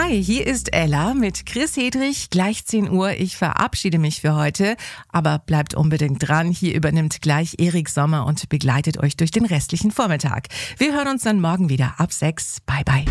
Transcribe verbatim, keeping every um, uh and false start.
Hi, hier ist Ella mit Chris Hedrich, gleich zehn Uhr. Ich verabschiede mich für heute, aber bleibt unbedingt dran. Hier übernimmt gleich Erik Sommer und begleitet euch durch den restlichen Vormittag. Wir hören uns dann morgen wieder ab sechs. Bye, bye.